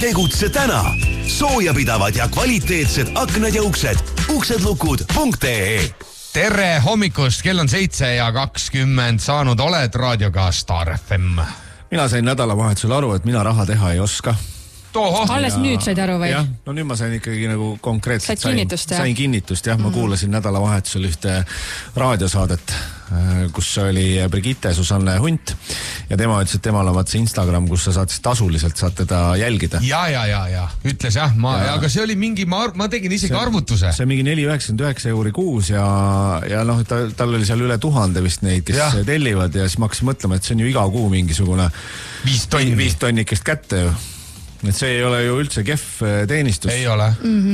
Tegutse täna. Soojapidavad ja kvaliteetsed aknad ja uksedlukud.ee. Tere hommikust, kell on 7:20 saanud, oled raadioga Star FM. Mina sain nädalavahetusel aru, et mina raha teha ei oska. Toho. Alles nüüd said aru või? Jah, no nüüd ma sain ikkagi nagu konkreetselt sain kinnitust, jah. Ma kuulasin nädalavahetusel ühte raadiosaadet, kus oli Brigitte Susanne Hunt ja tema ütles, et temal on vaat see Instagram, kus sa saad siis tasuliselt saad teda jälgida. Ja. Ütles jah, aga see oli mingi, ma tegin isegi arvutuse. See mingi 4,99 kuus ja noh, tal oli seal üle 1000 vist neid, kes tellivad ja siis ma hakkasin mõtlema, et see on ju iga kuu mingisugune 5 tonnikest kätte ju. Et see ei ole ju üldse kehv teenistus. Ei ole.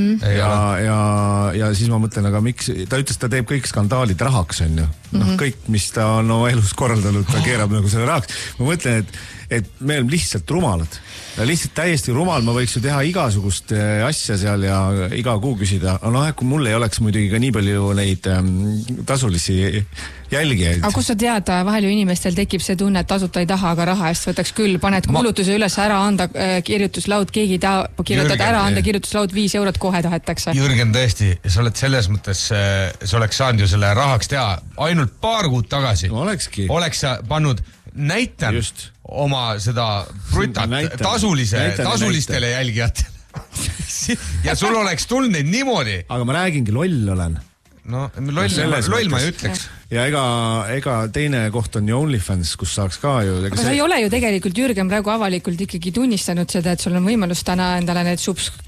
Ja siis ma mõtlen, aga miks, ta ütles, ta teeb kõik skandaalid rahaks, on ju. Noh, kõik, mis ta on oma elus korraldanud, ta keerab nagu selle rahaks. Ma mõtlen, et me oleme lihtsalt rumalad. Lihtsalt täiesti rumal, ma võiks ju teha igasugust asja seal ja iga kuu küsida. No kui mul ei oleks muidugi ka nii palju neid tasulisi jälgijaid. Aga kus sa tead, vahel ju inimestel tekib see tunne, et tasuta ei taha, aga raha eest võtaks küll, paned kuulutuse üles ära anda kirjutuslaud, keegi kirjutad ära anda kirjutuslaud 5 eurot, kohe tahetakse. Jürgen, tõesti, sa oled selles mõttes, sa oleks saanud ju selle rahaks teha ainult paar kuud tagasi. No olekski. Oleks sa pannud näitan just oma seda brutat tasulistele jälgijatele. Ja sul oleks tulnud neid niimoodi. Aga ma räägingi, loll olen. No, loll ma ei ütleks. Ja ega teine koht on ju OnlyFans, kus saaks ka ju... Aga sa ei ole ju tegelikult, Jürgen, praegu avalikult ikkagi tunnistanud seda, et sul on võimalus täna endale need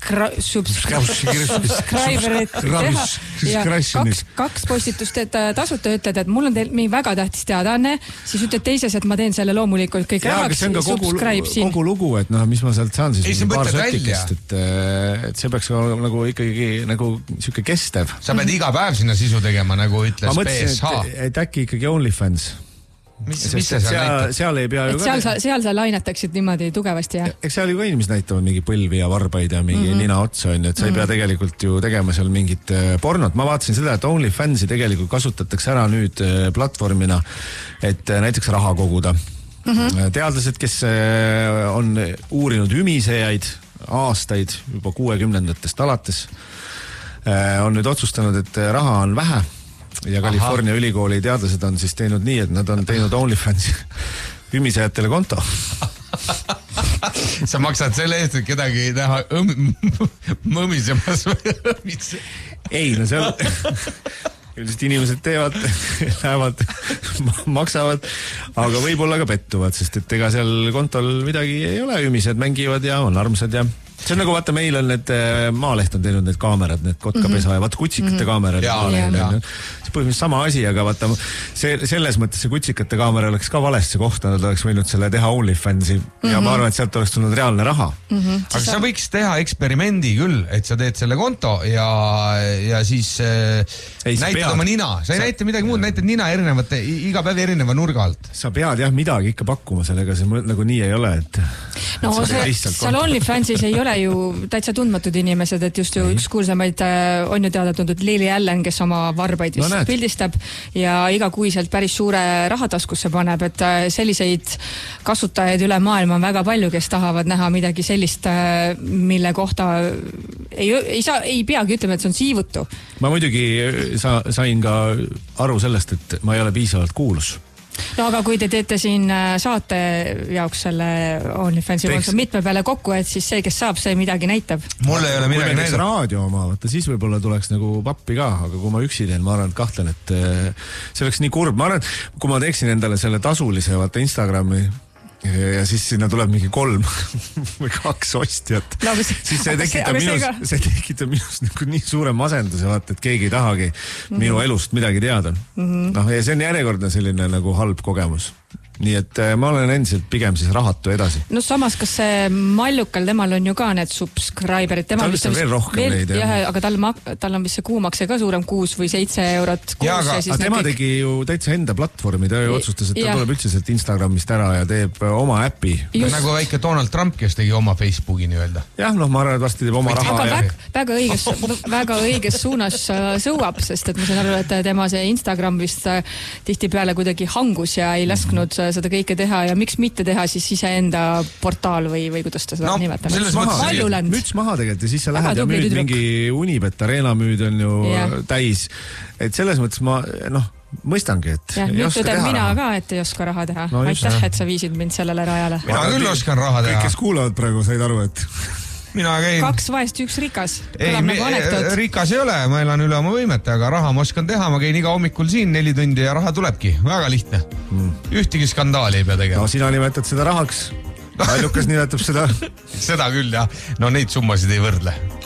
subscriberid teha. Ja 2 postitust, et tasuta ütled, et mul on teil väga tähtis teadaanne, siis ütled teises, et ma teen selle loomulikult kõik rahaks. See on ka kogu lugu, et noh, mis ma sealt saan siis paar sötikest, et see peaks nagu ikkagi nagu siuke kestev. Sa pead iga päev sinna sisu tegema, nagu ütles PSH. Et äkki ikkagi OnlyFans. Mis see seal näitab? Seal ei pea ju seal sa lainetaksid niimoodi tugevasti, jah? Eks seal ju ka inimesed näitavad mingi põlvi ja varbaid ja mingi nina otsa on, et sa ei pea tegelikult ju tegema seal mingit pornot. Ma vaatasin seda, et OnlyFansi tegelikult kasutatakse ära nüüd platvormina, et näiteks raha koguda. Teadlased, kes on uurinud ümisejaid aastaid, juba 60-ndatest alates, on nüüd otsustanud, et raha on vähe. Ja California ülikooli teadlased on siis teinud nii, et nad on teinud OnlyFansi ümisejatele konto. Sa maksad selle eest, et kedagi näha mõmisemas või õmmise? Ei, no seal üldiselt inimesed teevad, lähevad, maksavad, aga võib-olla ka pettuvad, sest et ega seal kontol midagi ei ole, ümised mängivad ja on armsad ja see on nagu, vaata, meil on need, Maaleht on teinud need kaamerad, need kotkapesa ja vaata kutsikate kaamerad. See põhimõtteliselt sama asi, aga vaata, selles mõttes see kutsikate kaamera oleks ka valesti koht, nad oleks võinud selle teha OnlyFansi ja ma arvan, et sealt oleks tulnud reaalne raha. Aga sa võiks teha eksperimendi küll, et sa teed selle konto ja siis näitad oma nina. Sa ei näita midagi muud, näitad nina iga päev erineva nurga alt. Sa pead jah midagi ikka pakkuma sellega, see nagu nii ei ole, et no seal OnlyFansis ei ole ju täitsa tundmatud inimesed, et just ju üks kuulsamaid on ju teada tuntud Lily Allen, kes oma varbaid vist pildistab ja igakuiselt päris suure rahataskusse paneb, et selliseid kasutajaid üle maailma on väga palju, kes tahavad näha midagi sellist, mille kohta ei peagi ütlema, et see on siivutu. Ma muidugi sain ka aru sellest, et ma ei ole piisavalt kuulus. No aga kui te teete siin saate jaoks selle OnlyFansi mitme peale kokku, et siis see, kes saab, see midagi näitab. Mul ei ole midagi näidata. Kui raadio oma, vaata, siis võib-olla tuleks nagu pappi ka, aga kui ma üksi teen, ma arvan, et kahtlen, et see oleks nii kurb. Ma arvan, et kui ma teeksin endale selle tasulise, vaata Instagrami ja siis sinna tuleb mingi 3 või 2 ostjat. No, siis see tekitab minust nagu nii suure masenduse, vaata, et keegi ei tahagi minu elust midagi teada. No, ja see on järjekordne selline nagu halb kogemus. Nii et ma olen endiselt pigem siis rahatu edasi. No samas, kas see Mallukal, temal on ju ka need subscriberid. Tal vist on veel rohkem neid. Aga tal on vist see kuumakse ka suurem 6 või 7 eurot kuus. Aga tema tegi ju täitsa enda platvormi, ta ju otsustas, et ta tuleb üldse sealt Instagramist ära ja teeb oma äpi. Nagu väike Donald Trump, kes tegi oma Facebooki nii-öelda. Jah, noh, ma arvan, et varsti teeb oma raha. Aga väga õiges suunas sõuab, sest et ma saan aru, et tema see Instagram vist tihtipeale kuidagi hangus ja ei lasknud seda kõike teha ja miks mitte teha siis iseenda portaal või kuidas ta seda nimetab. Müts maha tegelikult ja siis sa lähed ja müüd mingi Unibet Arena müüd on ju täis. Et selles mõttes ma, mõistangi, et ei oska teha mina raha. Ka, et ei oska raha teha. Aitäh, et sa viisid mind sellele rajale. Mina küll oskan raha teha. Kõik, kes kuulavad praegu, said aru, et... Mina käin... 2 vaest, 1 rikas. Rikas ei ole, ma elan üle oma võimete, aga raha ma oskan teha, ma käin iga hommikul siin 4 tundi ja raha tulebki. Väga lihtne. Ühtegi skandaali ei pea tegema. No sina nimetad seda rahaks. Allukas nimetab seda. Seda küll, jah. No neid summasid ei võrdle.